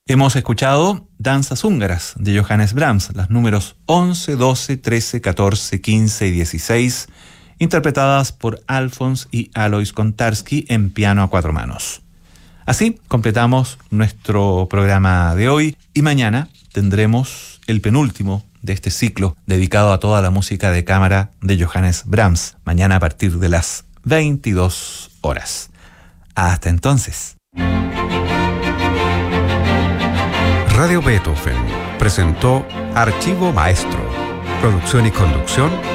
Hemos escuchado Danzas húngaras de Johannes Brahms, las números 11, 12, 13, 14, 15 y 16, interpretadas por Alfons y Alois Kontarski en piano a cuatro manos. Así completamos nuestro programa de hoy y mañana tendremos el penúltimo de este ciclo dedicado a toda la música de cámara de Johannes Brahms, mañana a partir de las 22 horas. Hasta entonces. Radio Beethoven presentó Archivo Maestro, producción y conducción